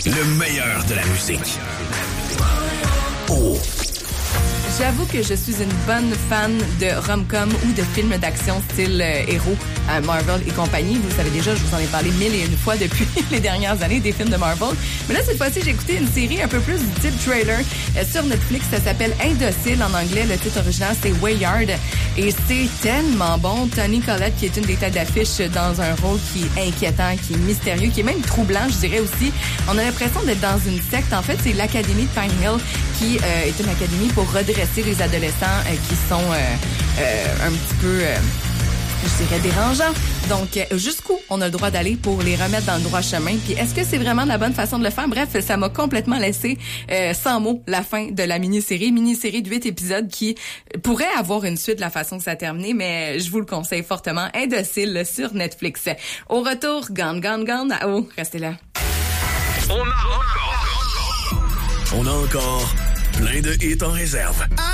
Le meilleur de la musique. Oh. J'avoue que je suis une bonne fan de rom-com ou de films d'action style héros, Marvel et compagnie. Vous le savez déjà, je vous en ai parlé 1001 fois depuis les dernières années des films de Marvel. Mais là, cette fois-ci, j'ai écouté une série un peu plus du type trailer sur Netflix. Ça s'appelle Indocile en anglais. Le titre original, c'est Wayyard. Et c'est tellement bon. Toni Collette, qui est une des têtes d'affiche dans un rôle qui est inquiétant, qui est mystérieux, qui est même troublant, je dirais aussi. On a l'impression d'être dans une secte. En fait, c'est l'Académie de Pine Hill qui est une académie pour redresser les adolescents qui sont un petit peu, je dirais, dérangeants. Donc, jusqu'où on a le droit d'aller pour les remettre dans le droit chemin? Puis, est-ce que c'est vraiment la bonne façon de le faire? Bref, ça m'a complètement laissé sans mots la fin de la mini-série de 8 épisodes qui pourrait avoir une suite de la façon que ça a terminé, mais je vous le conseille fortement. Indocile sur Netflix. Au retour, Gone. Oh, restez là. On a encore plein de hits en réserve.